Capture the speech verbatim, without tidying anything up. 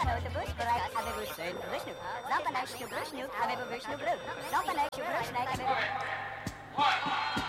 Autobus bereikt Habibu Saint Vishnu. Zampanesh to Vishnu, Habibu Vishnu Blue. Zampanesh to Vishnu, Habibu.